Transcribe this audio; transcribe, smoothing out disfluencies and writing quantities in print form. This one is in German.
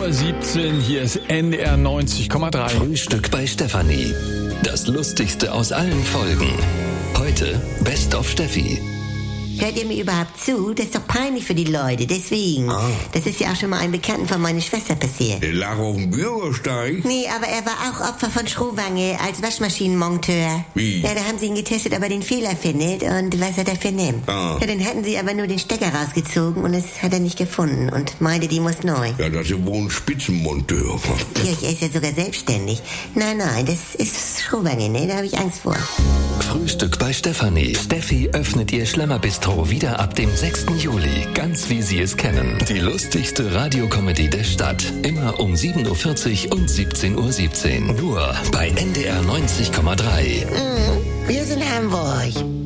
17 Uhr, hier ist NDR 90,3. Frühstück bei Stefanie. Das Lustigste aus allen Folgen. Heute Best of Steffi. Hört ihr mir überhaupt zu? Das ist doch peinlich für die Leute, deswegen. Das ist ja auch schon mal einem Bekannten von meiner Schwester passiert. Der lag auf dem Bürgersteig. Nee, aber er war auch Opfer von Schrohwange als Waschmaschinenmonteur. Wie? Ja, da haben sie ihn getestet, ob er den Fehler findet und was er dafür nimmt. Ja, dann hatten sie aber nur den Stecker rausgezogen und das hat er nicht gefunden und meinte, die muss neu. Ja, das ist ja wohl ein Spitzenmonteur. Ja, er ist ja sogar selbstständig. Nein, das ist Schrohwange, ne? Da habe ich Angst vor. Frühstück bei Stefanie. Steffi öffnet ihr Schlemmerbistro wieder ab dem 6. Juli, ganz wie Sie es kennen. Die lustigste Radiokomödie der Stadt. Immer um 7.40 Uhr und 17.17 Uhr. Nur bei NDR 90,3. Wir sind Hamburg.